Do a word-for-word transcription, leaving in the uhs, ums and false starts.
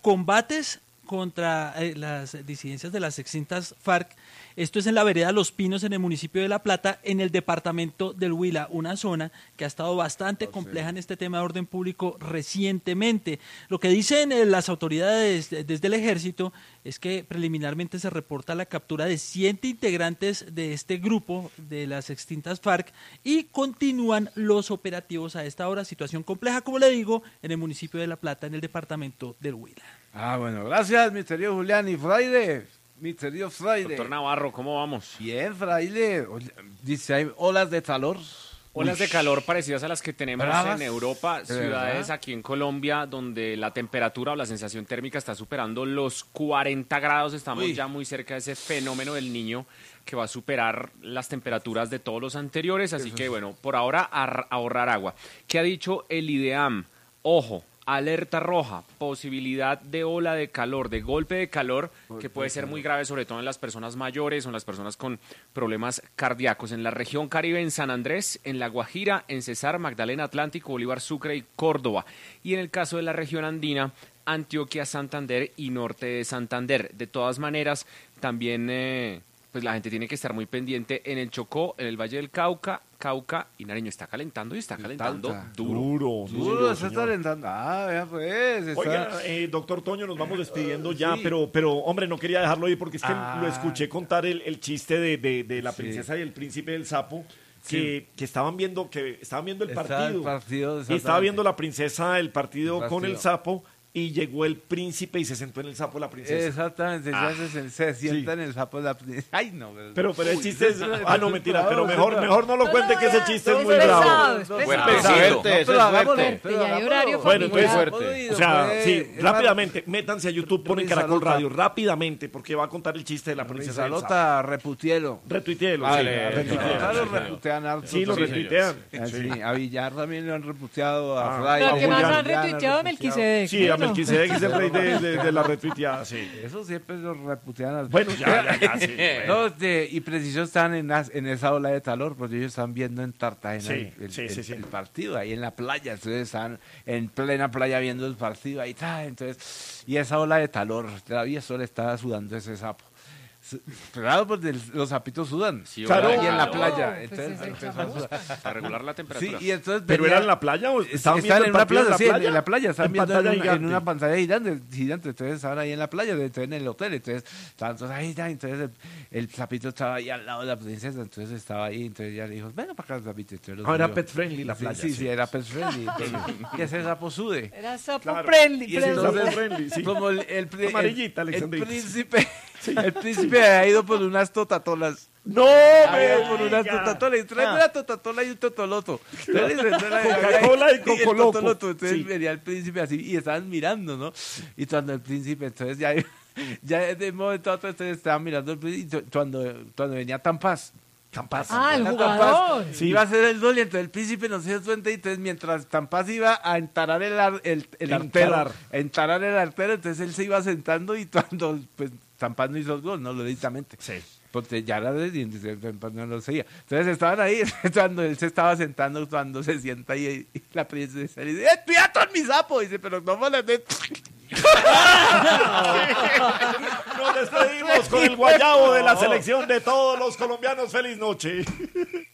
combates contra eh, las disidencias de las extintas FARC. Esto es en la vereda Los Pinos, en el municipio de La Plata, en el departamento del Huila, una zona que ha estado bastante oh, compleja sí. en este tema de orden público recientemente. Lo que dicen eh, las autoridades de, desde el ejército es que preliminarmente se reporta la captura de siete integrantes de este grupo de las extintas FARC y continúan los operativos a esta hora. Situación compleja, como le digo, en el municipio de La Plata, en el departamento del Huila. Ah, bueno, gracias, mi querido Julián y Fraile. Mi querido Fraile. Doctor Navarro, ¿cómo vamos? Bien, Fraile. Dice, hay olas de calor. Olas Uy. de calor parecidas a las que tenemos Bravas. en Europa, ciudades verdad? aquí en Colombia, donde la temperatura o la sensación térmica está superando los cuarenta grados. Estamos Uy. ya muy cerca de ese fenómeno del Niño que va a superar las temperaturas de todos los anteriores. Así Eso que, es. bueno, por ahora a ahorrar agua. ¿Qué ha dicho el IDEAM? Ojo. Alerta roja, posibilidad de ola de calor, de golpe de calor, que puede ser muy grave, sobre todo en las personas mayores o en las personas con problemas cardíacos. En la región Caribe, en San Andrés, en La Guajira, en Cesar, Magdalena, Atlántico, Bolívar, Sucre y Córdoba. Y en el caso de la región andina, Antioquia, Santander y norte de Santander. De todas maneras, también eh, pues la gente tiene que estar muy pendiente en el Chocó, en el Valle del Cauca, Cauca y Nariño. Está calentando y está calentando Tanta. duro. Duro, sí, duro, se está calentando. Ah, vea pues. Está... Oiga, eh, doctor Toño, nos vamos despidiendo ya, sí. pero, pero, hombre, no quería dejarlo ir porque es que ah. lo escuché contar el, el chiste de, de, de la princesa sí. y el príncipe del sapo. Que, sí. que estaban viendo que estaban viendo el partido, el partido y estaba viendo la princesa el partido, el partido con el sapo. Y llegó el príncipe y se sentó en el sapo la princesa. Exactamente, ah, ya se, se sienta sí. en el sapo la princesa. Ay, no. Pero, pero, pero el chiste es... Ah, no, mentira, pero mejor, mejor no lo cuente, que ese chiste es muy bravo. Es fuerte, es fuerte. Ya hay horario Bueno, entonces, fuerte. O sea, sí, rápidamente, métanse a YouTube, ponen Caracol Radio, rápidamente, porque va a contar el chiste de la princesa del sapo. Repuitielo. Retuitielo, sí. Claro, reputean harto. Sí, lo retuitean. A Villar también lo han reputeado, a Fray. Lo que más han retuiteado a Melquisedec. Sí, a Melquisedec es el rey de, de, de la retuiteada, sí. Eso siempre lo reputean. Bueno, ya, ya, ya, sí. Bueno. No, de, y preciso están en, las, en esa ola de calor, porque ellos están viendo en Cartagena sí, el, sí, el, sí, sí. el partido, ahí en la playa, entonces están en plena playa viendo el partido, ahí está, entonces, y esa ola de calor, todavía solo estaba sudando ese sapo. Claro, pues los sapitos sudan. Sí, claro. Y en la playa. Oh, Entonces, pues para regular la temperatura. Sí, y entonces ¿Pero venía, era en la playa o estaban estaban en una plaza? en la Sí, playa? en la playa. Estaban en viendo en una, en una pantalla gigante, gigante. Entonces estaban ahí en la playa, entonces en el hotel. Entonces estaban todos ahí, entonces el, el sapito estaba ahí al lado de la princesa. Entonces estaba ahí, entonces ya le dijo, ven para acá, sapito. Ah, era pet friendly la playa. Sí, sí, sí, era pet friendly. Que ese sapo sude. Era sapo friendly. Y entonces, como el, el, amarillita, el, el príncipe, sí. el príncipe ha ido por unas totatolas. No, me por unas totatolas. Y trae una totatola y un totoloto. Coca-Cola y Cocoloco. Entonces sí. venía el príncipe así y estaban mirando, ¿no? Y cuando el príncipe, entonces ya, ya de momento a otro, entonces estaban mirando el príncipe. Y cuando, cuando venía Tampaz. Tampaz. Ah, el jugador. Sí. Iba a ser el gol y entonces el príncipe no se dio cuenta y entonces mientras Tampaz iba a entarar el, ar, el, el artero, entarar el artero, entonces él se iba sentando y cuando pues Tampaz no hizo el gol, no, lógicamente. Sí. Porque ya la de no lo seguía. Entonces estaban ahí, cuando él se estaba sentando, cuando se sienta y, y la princesa le dice, ¡eh, piato en mi sapo! Y dice, pero no me la de... Nos despedimos con el guayabo de la selección de todos los colombianos. ¡Feliz noche!